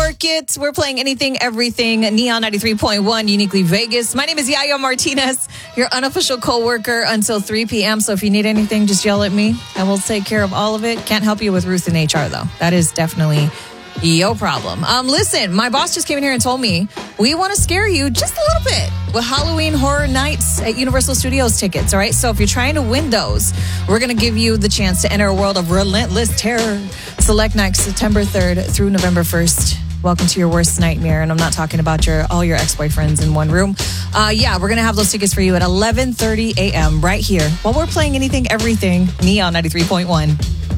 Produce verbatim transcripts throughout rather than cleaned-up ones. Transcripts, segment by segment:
work it. We're playing anything, everything. Neon ninety-three point one, uniquely Vegas. My name is Yaya Martinez, your unofficial co-worker until three p.m. So if you need anything, just yell at me. I will take care of all of it. Can't help you with Ruth in H R, though. That is definitely your problem. Um, listen, my boss just came in here and told me we want to scare you just a little bit with Halloween Horror Nights at Universal Studios tickets, all right? So if you're trying to win those, we're going to give you the chance to enter a world of relentless terror. Select nights September third through November first. Welcome to your worst nightmare. And I'm not talking about your all your ex-boyfriends in one room. Uh, yeah, we're going to have those tickets for you at eleven thirty a.m. right here while we're playing anything, everything, Neon ninety-three point one.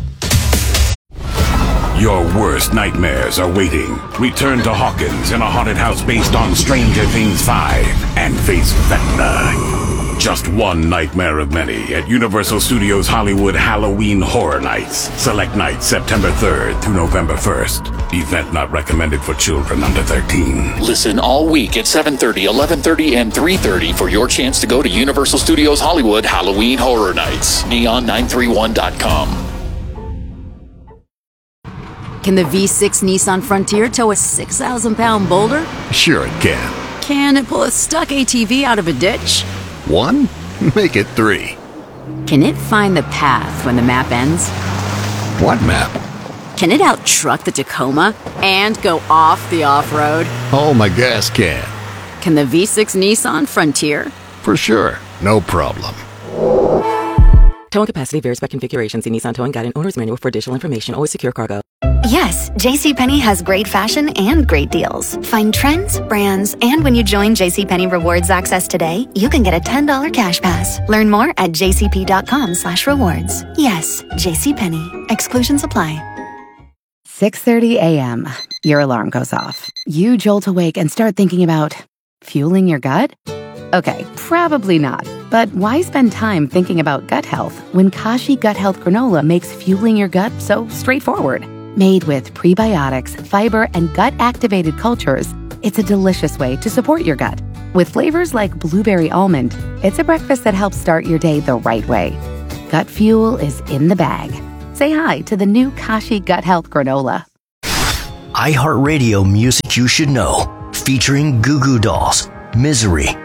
Your worst nightmares are waiting. Return to Hawkins in a haunted house based on Stranger Things five and face Vecna. Just one nightmare of many at Universal Studios Hollywood Halloween Horror Nights. Select nights September third through November first. Event not recommended for children under thirteen. Listen all week at seven thirty, eleven thirty, and three thirty for your chance to go to Universal Studios Hollywood Halloween Horror Nights. neon nine three one dot com. Can the V six Nissan Frontier tow a six thousand pound boulder? Sure it can. Can it pull a stuck A T V out of a ditch? One? Make it three. Can it find the path when the map ends? What map? Can it out-truck the Tacoma and go off the off-road? Oh, my gas can. Can the V six Nissan Frontier? For sure. No problem. Towing capacity varies by configuration. See Nissan Towing Guide and Owner's Manual for additional information. Always secure cargo. Yes, JCPenney has great fashion and great deals. Find trends, brands, and when you join JCPenney Rewards Access today, you can get a ten dollars cash pass. Learn more at jcp.com slash rewards. Yes, JCPenney. Exclusions apply. six thirty a.m. Your alarm goes off. You jolt awake and start thinking about fueling your gut? Okay, probably not. But why spend time thinking about gut health when Kashi Gut Health Granola makes fueling your gut so straightforward? Made with prebiotics, fiber, and gut-activated cultures, it's a delicious way to support your gut. With flavors like blueberry almond, it's a breakfast that helps start your day the right way. Gut fuel is in the bag. Say hi to the new Kashi Gut Health Granola. iHeartRadio Music You Should Know, featuring Goo Goo Dolls, Misery,